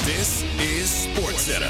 This is SportsCenter.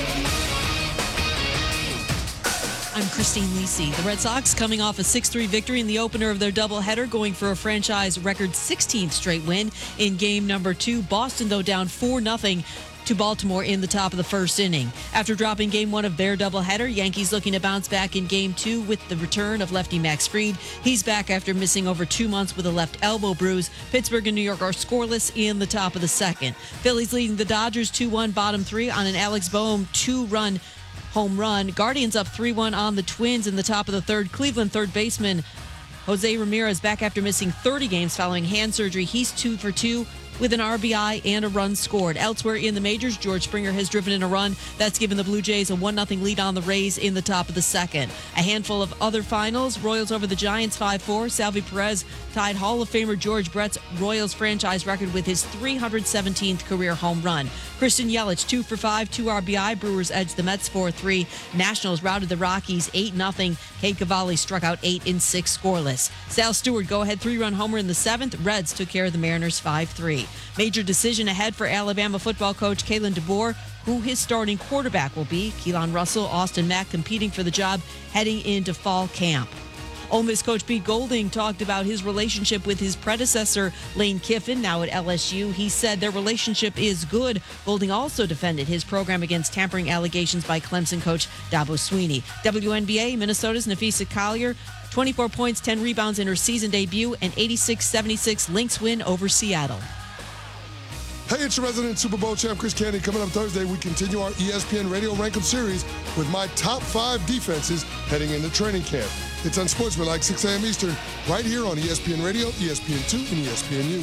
I'm Christine Lisi. The Red Sox coming off a 6-3 victory in the opener of their doubleheader, going for a franchise record 16th straight win in game number 2. Boston, though, down 4-0 to Baltimore in the top of the first inning. After dropping game 1 of their doubleheader, Yankees looking to bounce back in game 2 with the return of lefty Max Fried. He's back after missing over 2 months with a left elbow bruise. Pittsburgh and New York are scoreless in the top of the second. Phillies leading the Dodgers 2-1 bottom 3 on an Alex Boehm 2-run home run. Guardians up 3-1 on the Twins in the top of the third. Cleveland third baseman Jose Ramirez back after missing 30 games following hand surgery. He's 2 for 2 with an RBI and a run scored. Elsewhere in the majors, George Springer has driven in a run. That's given the Blue Jays a 1-0 lead on the Rays in the top of the second. A handful of other finals. Royals over the Giants 5-4. Salvi Perez tied Hall of Famer George Brett's Royals franchise record with his 317th career home run. Christian Yelich 2 for 5, 2 RBI. Brewers edged the Mets 4-3. Nationals routed the Rockies 8-0. Cade Cavalli struck out 8 in 6 scoreless. Sal Stewart go-ahead 3-run homer in the 7th. Reds took care of the Mariners 5-3. Major decision ahead for Alabama football coach Kalen DeBoer, who his starting quarterback will be. Keelan Russell, Austin Mack competing for the job heading into fall camp. Ole Miss coach Pete Golding talked about his relationship with his predecessor, Lane Kiffin, now at LSU. He said their relationship is good. Golding also defended his program against tampering allegations by Clemson coach Dabo Swinney. WNBA, Minnesota's Nafisa Collier, 24 points, 10 rebounds in her season debut, an 86-76 Lynx win over Seattle. Hey, it's your resident Super Bowl champ, Chris Candy. Coming up Thursday, we continue our ESPN Radio Rank-Em series with my top 5 defenses heading into training camp. It's Unsportsmanlike, 6 a.m. Eastern, right here on ESPN Radio, ESPN2, and ESPNU.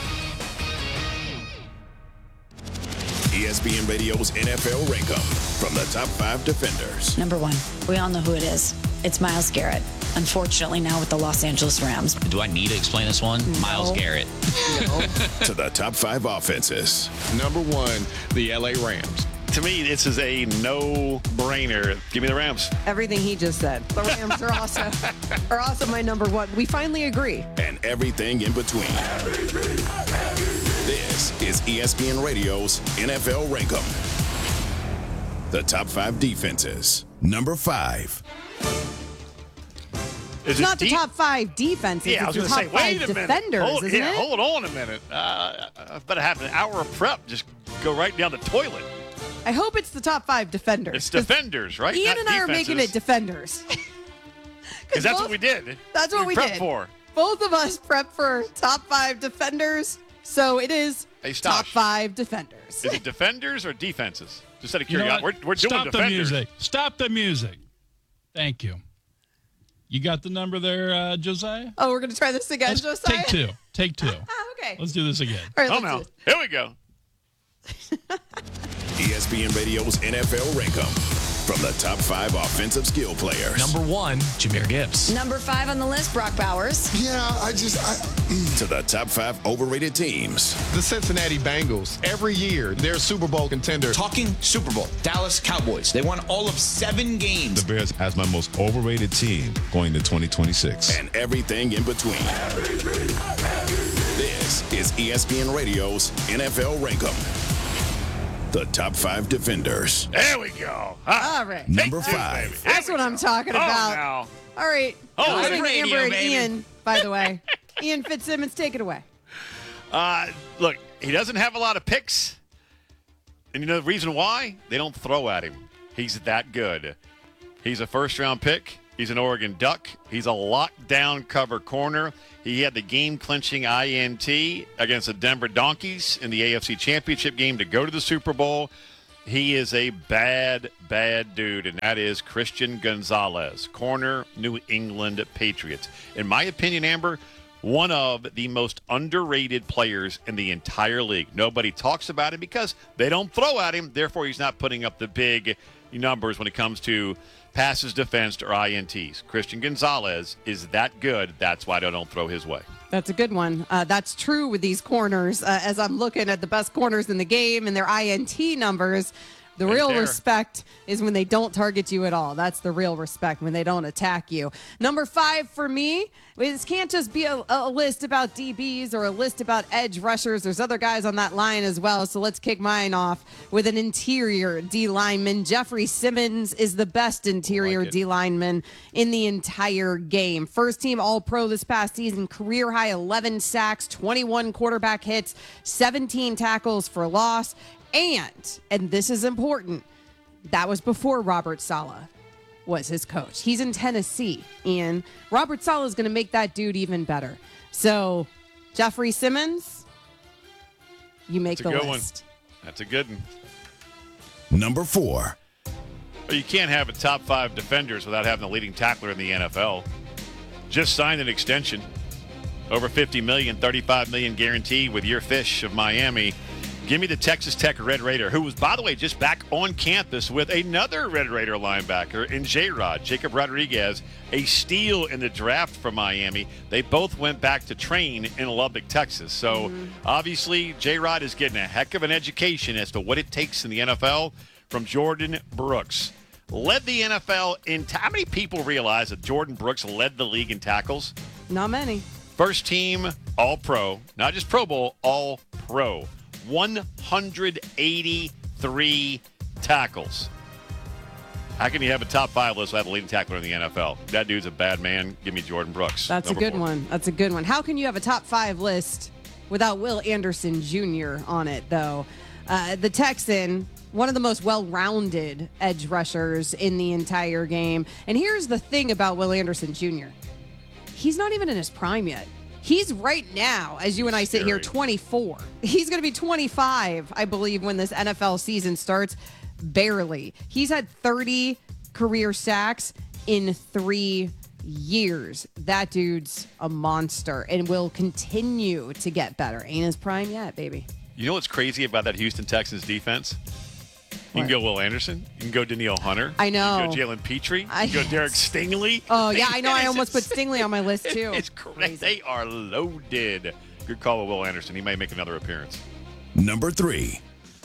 ESPN Radio's NFL Rank-Em from the top 5 defenders. Number 1, we all know who it is. It's Myles Garrett. Unfortunately, now with the Los Angeles Rams. Do I need to explain this one? No. Myles Garrett. No. To the top 5 offenses. Number 1, the LA Rams. To me, this is a no-brainer. Give me the Rams. Everything he just said. The Rams are also my number 1. We finally agree. And everything in between. This is ESPN Radio's NFL Rank-Em. The top 5 defenses. Number 5. It's not the top 5 defenses. Yeah, I was going to say, wait a minute. Defenders, isn't it? Hold on a minute. I better have an hour of prep. Just go right down the toilet. I hope it's the top 5 defenders. It's defenders, right? Ian not and I defenses. are making it defenders. Because that's what we did. That's what we did. For. Both of us prepped for top 5 defenders. So it is top 5 defenders. Is it defenders or defenses? Just out of curiosity. We're doing defenders. Stop the music. Stop the music. Thank you. You got the number there, Josiah? Oh, we're going to try this again, Josiah? Take two. Okay. Let's do this again. All right, now. Here we go. ESPN Radio's NFL Rank-Em from the top 5 offensive skill players. Number 1, Jahmyr Gibbs. Number 5 on the list, Brock Bowers. Yeah, To the top 5 overrated teams. The Cincinnati Bengals. Every year, they're a Super Bowl contender. Talking Super Bowl, Dallas Cowboys. They won all of 7 games. The Bears as my most overrated team going to 2026. And everything in between. This is ESPN Radio's NFL Rank-Em. The top 5 defenders. There we go. All right. Number 5. That's what I'm talking about. Now. All right. Oh, radio, Amber and Ian, by the way. Ian Fitzsimmons, take it away. Look, he doesn't have a lot of picks. And you know the reason why? They don't throw at him. He's that good. He's a first-round pick. He's an Oregon Duck. He's a lockdown cover corner. He had the game-clinching INT against the Denver Donkeys in the AFC Championship game to go to the Super Bowl. He is a bad, bad dude, and that is Christian Gonzalez, corner, New England Patriots. In my opinion, Amber, one of the most underrated players in the entire league. Nobody talks about him because they don't throw at him. Therefore, he's not putting up the big numbers when it comes to passes defensed or INTs. Christian Gonzalez is that good. That's why they don't throw his way. That's a good one. That's true with these corners. As I'm looking at the best corners in the game and their INT numbers, The real respect is when they don't target you at all. That's the real respect, when they don't attack you. Number 5 for me, this can't just be a list about DBs or a list about edge rushers. There's other guys on that line as well, so let's kick mine off with an interior D lineman. Jeffrey Simmons is the best interior D lineman in the entire game. First team All-Pro this past season, career high 11 sacks, 21 quarterback hits, 17 tackles for loss. And this is important, that was before Robert Saleh was his coach. He's in Tennessee, and Robert Saleh is going to make that dude even better. So, Jeffrey Simmons, you make the list. That's a good one. Number 4. Well, you can't have a top 5 defenders without having the leading tackler in the NFL. Just signed an extension. Over $50 million, $35 million guaranteed with your fish of Miami. Give me the Texas Tech Red Raider, who was, by the way, just back on campus with another Red Raider linebacker in J-Rod, Jacob Rodriguez, a steal in the draft for Miami. They both went back to train in Lubbock, Texas. So, obviously, J-Rod is getting a heck of an education as to what it takes in the NFL from Jordan Brooks. Led the NFL in how many people realize that Jordan Brooks led the league in tackles? Not many. First team All-Pro, not just Pro Bowl, All-Pro. 183 tackles. How can you have a top 5 list without a leading tackler in the NFL? That dude's a bad man. Give me Jordan Brooks. That's a good one. That's a good one. How can you have a top 5 list without Will Anderson Jr. on it, though? The Texan, one of the most well-rounded edge rushers in the entire game. And here's the thing about Will Anderson Jr. He's not even in his prime yet. He's right now, as you and I sit here, 24. He's going to be 25, I believe, when this NFL season starts. Barely. He's had 30 career sacks in 3 years. That dude's a monster and will continue to get better. Ain't his prime yet, baby. You know what's crazy about that Houston Texans defense? You can go Will Anderson. You can go Danielle Hunter. I know. You can go Jalen Petrie. You can go Derek Stingley. Oh, yeah, I know. I almost put Stingley on my list, too. It's crazy. They are loaded. Good call with Will Anderson. He may make another appearance. Number 3.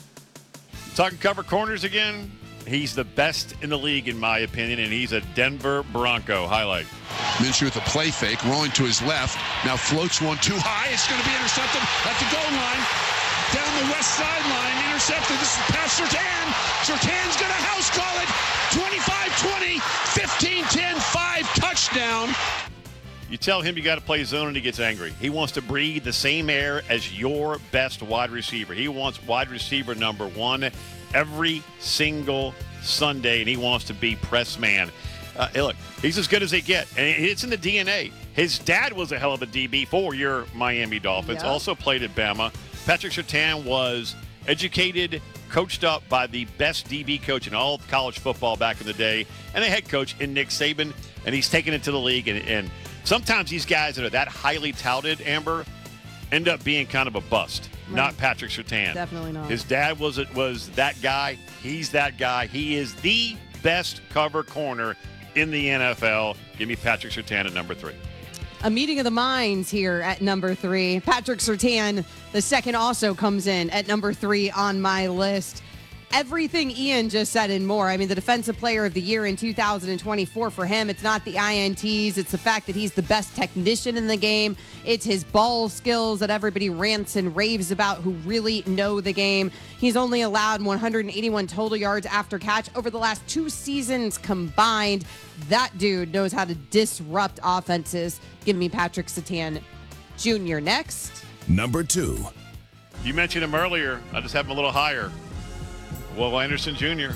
Talking cover corners again. He's the best in the league, in my opinion, and he's a Denver Bronco. Highlight. Minshew with a play fake, rolling to his left. Now floats one too high. It's going to be intercepted at the goal line. Down the west sideline, intercepted. This is past Surtain. Surtain's going to house call it. 25-20, 15-10, 5 touchdown. You tell him you got to play zone and he gets angry. He wants to breathe the same air as your best wide receiver. He wants wide receiver number 1 every single Sunday, and he wants to be press man. Look, he's as good as they get, and it's in the DNA. His dad was a hell of a DB for your Miami Dolphins, also played at Bama. Patrick Surtain was educated, coached up by the best DB coach in all of college football back in the day, and a head coach in Nick Saban, and he's taken it to the league. And sometimes these guys that are that highly touted, Amber, end up being kind of a bust. Right. Not Patrick Surtain. Definitely not. His dad was that guy. He's that guy. He is the best cover corner in the NFL. Give me Patrick Surtain at number 3. A meeting of the minds here at number 3. Patrick Surtain, the second, also comes in at number 3 on my list. Everything Ian just said and more. I mean, the Defensive Player of the Year in 2024 for him, it's not the INTs. It's the fact that he's the best technician in the game. It's his ball skills that everybody rants and raves about who really know the game. He's only allowed 181 total yards after catch over the last 2 seasons combined. That dude knows how to disrupt offenses. Give me Patrick Surtain Jr. next. Number 2. You mentioned him earlier. I just have him a little higher. Will Anderson Jr.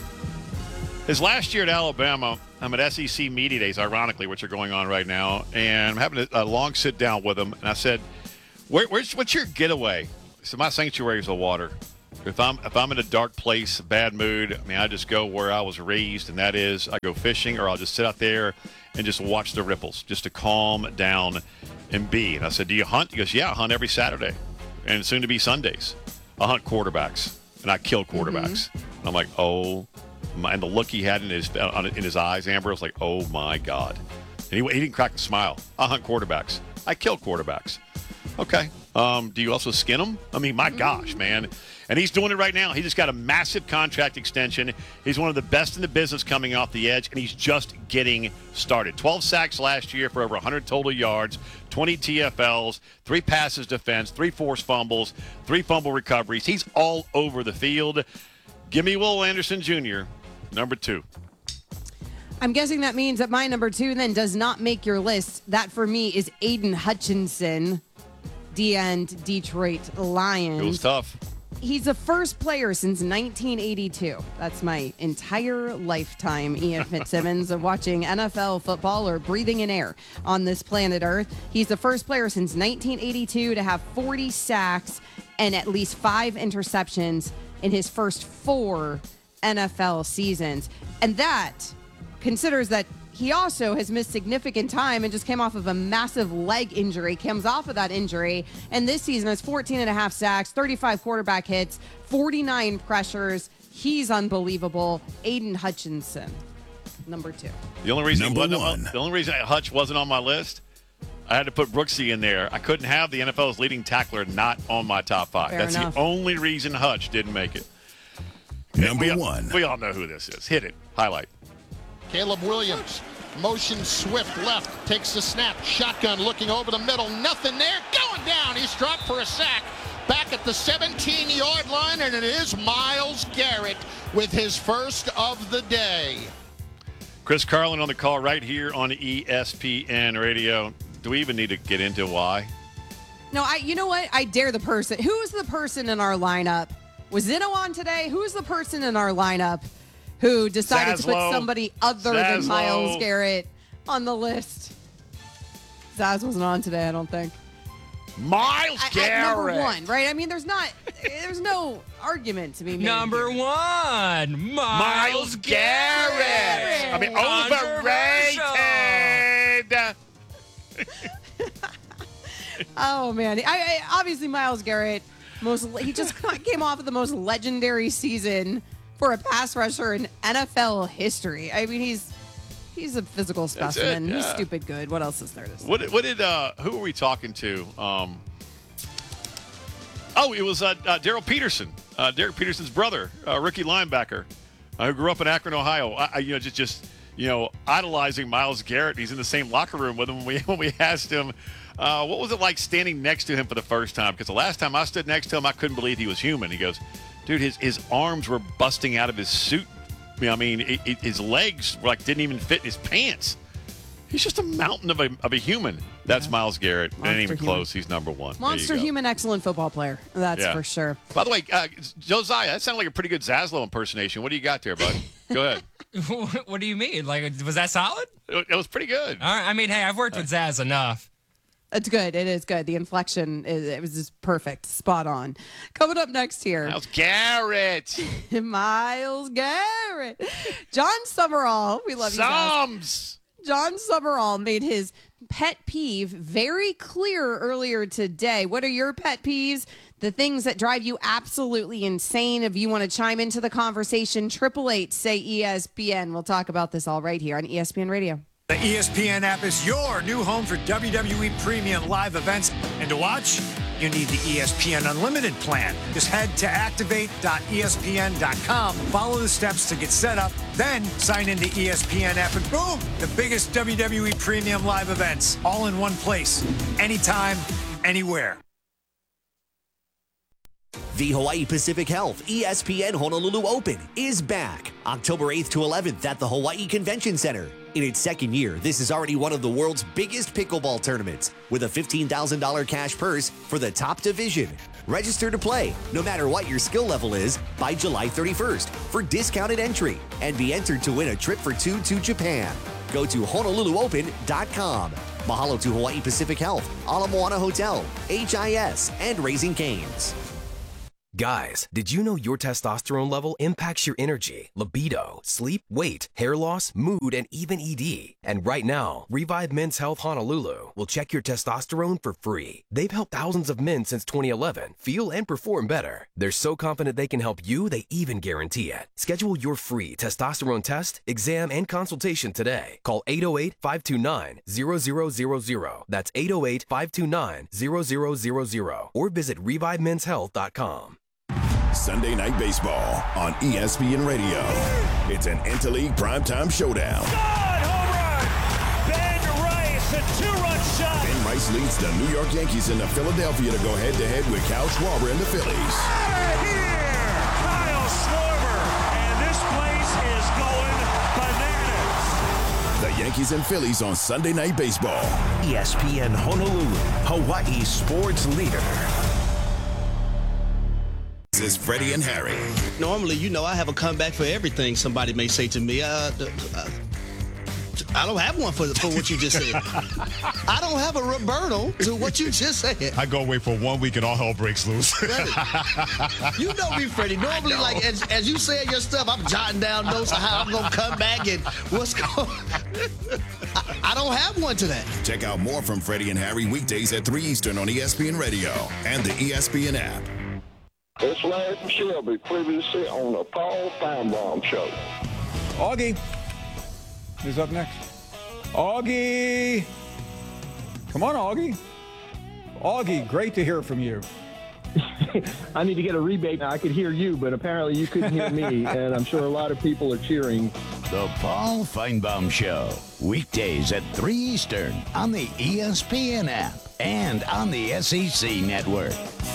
His last year at Alabama, I'm at SEC Media Days, ironically, which are going on right now, and I'm having a long sit down with him. And I said, "What's your getaway?" He said, "My sanctuary is the water. If I'm in a dark place, a bad mood, I mean, I just go where I was raised, and that is I go fishing, or I'll just sit out there and just watch the ripples, just to calm down and be." And I said, "Do you hunt?" He goes, "Yeah, I hunt every Saturday, and soon to be Sundays. I hunt quarterbacks, and I kill quarterbacks." And I'm like, "Oh my!" And the look he had in his eyes, Amber, was like, "Oh my God!" And he didn't crack a smile. I hunt quarterbacks. I kill quarterbacks. Okay. Do you also skin him? I mean, my gosh, man. And he's doing it right now. He just got a massive contract extension. He's one of the best in the business coming off the edge, and he's just getting started. 12 sacks last year for over 100 total yards, 20 TFLs, 3 passes defense, 3 forced fumbles, 3 fumble recoveries. He's all over the field. Give me Will Anderson Jr., number 2. I'm guessing that means that my number 2 then does not make your list. That for me is Aiden Hutchinson, D-end, Detroit Lions. It was tough. He's the first player since 1982. That's my entire lifetime, Ian Fitzsimmons, of watching NFL football or breathing in air on this planet Earth. He's the first player since 1982 to have 40 sacks and at least 5 interceptions in his first 4 NFL seasons. And that considers that he also has missed significant time and just came off of a massive leg injury, comes off of that injury, and this season has 14.5 sacks, 35 quarterback hits, 49 pressures. He's unbelievable. Aiden Hutchinson, number 2. The only reason Number 1. Hutch wasn't on my list, I had to put Brooksy in there. I couldn't have the NFL's leading tackler not on my top 5. Fair That's enough. the only reason Hutch didn't make it. Number 1. We all know who this is. Hit it. Highlight. Caleb Williams, motion swift left, takes the snap, shotgun looking over the middle, nothing there, going down. He's dropped for a sack. Back at the 17-yard line, and it is Myles Garrett with his first of the day. Chris Carlin on the call right here on ESPN Radio. Do we even need to get into why? No, you know what? I dare the person. Who is the person in our lineup? Was Zeno on today? Who's the person in our lineup who decided to put somebody other than Myles Garrett on the list? Zaz wasn't on today, I don't think. Myles Garrett. Number 1, right? I mean, there's no argument to be made. Number 1, Myles Garrett. I mean, overrated. Oh, man. I obviously, Myles Garrett, he just came off of the most legendary season for a pass rusher in NFL history. I mean, he's a physical specimen. He's stupid good. What else is there to say? Who were we talking to? It was Daryl Peterson. Derek Peterson's brother, rookie linebacker, who grew up in Akron, Ohio. Idolizing Myles Garrett. He's in the same locker room with him when we asked him, what was it like standing next to him for the first time? Because the last time I stood next to him, I couldn't believe he was human. He goes, dude, his arms were busting out of his suit. I mean, his legs didn't even fit in his pants. He's just a mountain of a human. That's Myles Garrett. It ain't even close. He's number 1. Monster human, excellent football player. That's for sure. By the way, Josiah, that sounded like a pretty good Zaslow impersonation. What do you got there, bud? Go ahead. What do you mean? Was that solid? It was pretty good. All right. I mean, hey, I've worked with Zaz enough. It's good. It is good. The inflection, it was just perfect. Spot on. Coming up next here. Myles Garrett. Myles Garrett. John Summerall. We love you guys. John Summerall made his pet peeve very clear earlier today. What are your pet peeves? The things that drive you absolutely insane. If you want to chime into the conversation, 888 say ESPN. We'll talk about this all right here on ESPN Radio. The ESPN app is your new home for WWE Premium live events. And to watch, you need the ESPN Unlimited plan. Just head to activate.espn.com, follow the steps to get set up, then sign into ESPN app, and boom, the biggest WWE Premium live events, all in one place, anytime, anywhere. The Hawaii Pacific Health ESPN Honolulu Open is back October 8th to 11th at the Hawaii Convention Center. In its second year, this is already one of the world's biggest pickleball tournaments with a $15,000 cash purse for the top division. Register to play, no matter what your skill level is, by July 31st for discounted entry and be entered to win a trip for 2 to Japan. Go to HonoluluOpen.com. Mahalo to Hawaii Pacific Health, Ala Moana Hotel, HIS, and Raising Cane's. Guys, did you know your testosterone level impacts your energy, libido, sleep, weight, hair loss, mood, and even ED? And right now, Revive Men's Health Honolulu will check your testosterone for free. They've helped thousands of men since 2011 feel and perform better. They're so confident they can help you, they even guarantee it. Schedule your free testosterone test, exam, and consultation today. Call 808-529-0000. That's 808-529-0000. Or visit ReviveMen'sHealth.com. Sunday Night Baseball on ESPN Radio. It's an interleague primetime showdown. Home run! Ben Rice, a two-run shot. Ben Rice leads the New York Yankees into Philadelphia to go head-to-head with Kyle Schwarber and the Phillies. Out of here! Kyle Schwarber, and this place is going bananas. The Yankees and Phillies on Sunday Night Baseball. ESPN Honolulu, Hawaii sports leader. This is Freddie and Harry. Normally, I have a comeback for everything somebody may say to me. I don't have one for what you just said. I don't have a Roberto to what you just said. I go away for 1 week and all hell breaks loose. You know me, Freddie. Normally, like as you say your stuff, I'm jotting down notes of how I'm going to come back and what's going I don't have one today. Check out more from Freddie and Harry weekdays at 3 Eastern on ESPN Radio and the ESPN app. It's Larry Shelby, previously on the Paul Feinbaum Show. Augie is up next. Augie! Come on, Augie. Augie, great to hear from you. I need to get a rebate now. I could hear you, but apparently you couldn't hear me, and I'm sure a lot of people are cheering. The Paul Feinbaum Show, weekdays at 3 Eastern on the ESPN app and on the SEC Network.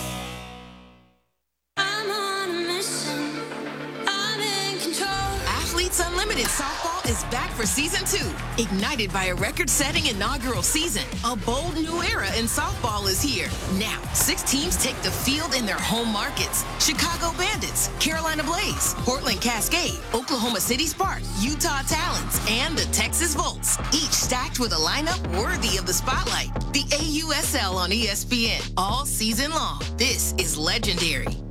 Unlimited Softball is back for Season 2. Ignited by a record-setting inaugural season, a bold new era in softball is here. Now, 6 teams take the field in their home markets. Chicago Bandits, Carolina Blaze, Portland Cascade, Oklahoma City Sparks, Utah Talons, and the Texas Volts, each stacked with a lineup worthy of the spotlight. The AUSL on ESPN all season long. This is legendary.